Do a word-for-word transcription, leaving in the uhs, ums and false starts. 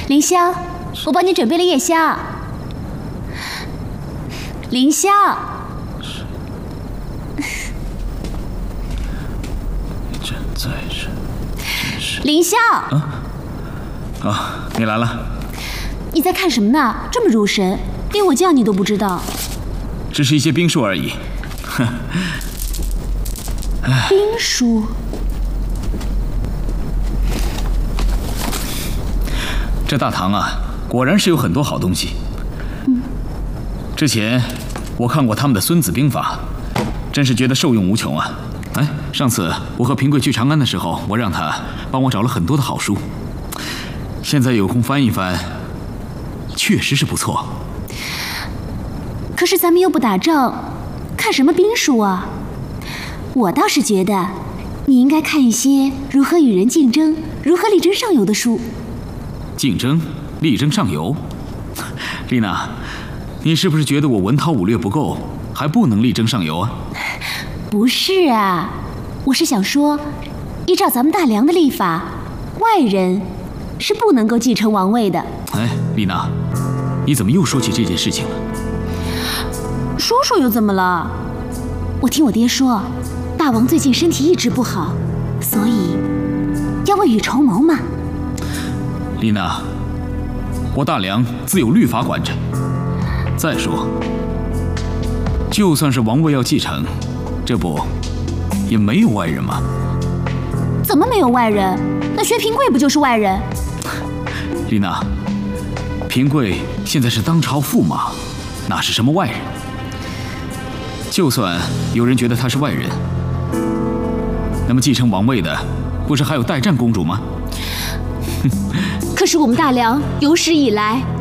凌霄，我帮你准备了夜宵。凌霄， 真在这，真是。 凌霄， 啊啊，你来了。 你在看什么呢？这么入神，连我叫你都不知道。 只是一些兵书而已。哼。 兵书。 这大唐啊，果然是有很多好东西。 嗯。 之前我看过他们的《孙子兵法》，真是觉得受用无穷啊！哎，上次我和平贵去长安的时候，我让他帮我找了很多的好书，现在有空翻一翻，确实是不错。 可是咱们又不打仗，看什么兵书啊？我倒是觉得，你应该看一些如何与人竞争、如何力争上游的书。 竞争，力争上游。丽娜，你是不是觉得我文韬武略不够，还不能力争上游啊？ 不是啊，我是想说，依照咱们大梁的历法，外人是不能够继承王位的。 哎，丽娜，你怎么又说起这件事情了？ 说说又怎么了？我听我爹说，大王最近身体一直不好，所以要未雨绸缪嘛。 丽娜，我大梁自有律法管着。再说，就算是王位要继承，这不也没有外人吗？ 怎么没有外人？那薛平贵不就是外人？ 丽娜，平贵现在是当朝驸马，哪是什么外人？就算有人觉得他是外人，那么继承王位的，不是还有代战公主吗？ 可是我们大梁有史以来